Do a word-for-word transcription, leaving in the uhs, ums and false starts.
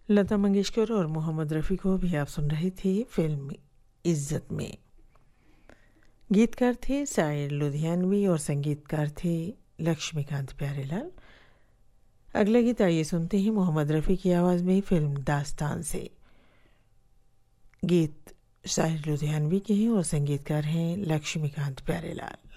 लता मंगेशकर और मोहम्मद रफ़ी को भी आप सुन रहे थे फिल्म इज्जत में। गीतकार थे शायर लुधियानवी और संगीतकार थे लक्ष्मीकांत प्यारेलाल। अगला गीत आइए सुनते हैं मोहम्मद रफ़ी की आवाज़ में फिल्म दास्तान से। गीत शायर लुधियानवी के हैं और संगीतकार हैं लक्ष्मीकांत प्यारेलाल।